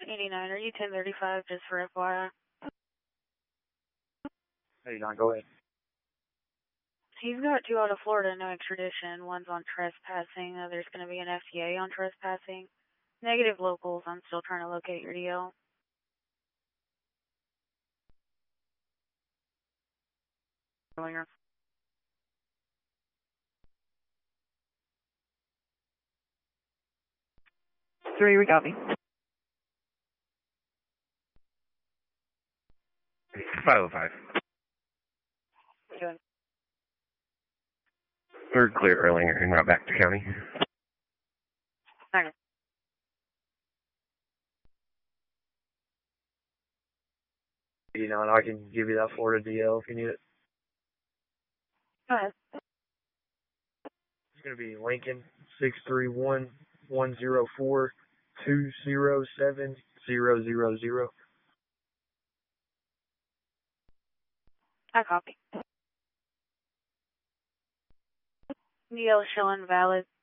89, are you 1035 just for FYI? 89, go ahead. He's got 2 out of Florida, no extradition. One's on trespassing. There's going to be an FTA on trespassing. Negative locals. I'm still trying to locate your DL. Earlier. 3, we copy. 505. Doing. We're clear Erlanger and route back to county. Okay. You know, and I can give you that Florida DL if you need it. Go ahead. It's going to be Lincoln 631-104-207-000. I copy. DL showing valid.